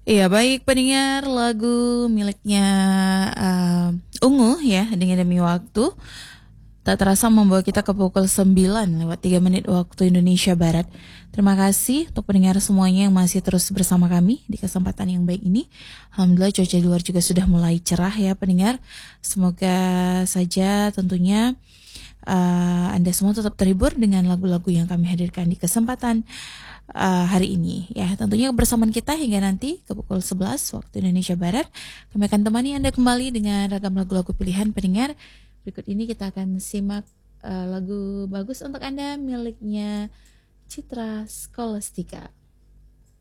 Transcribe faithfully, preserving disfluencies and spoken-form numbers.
Iya, baik pendengar lagu miliknya uh, Ungu ya, dengan demi waktu. Tak terasa membawa kita ke pukul sembilan lewat tiga menit waktu Indonesia Barat. Terima kasih untuk pendengar semuanya yang masih terus bersama kami di kesempatan yang baik ini. Alhamdulillah cuaca di luar juga sudah mulai cerah ya pendengar. Semoga saja tentunya uh, Anda semua tetap terhibur dengan lagu-lagu yang kami hadirkan di kesempatan uh, hari ini ya. Tentunya kebersamaan kita hingga nanti ke pukul sebelas waktu Indonesia Barat. Kami akan temani Anda kembali dengan ragam lagu-lagu pilihan pendengar. Berikut ini kita akan simak uh, lagu bagus untuk Anda miliknya Citra Scholastika.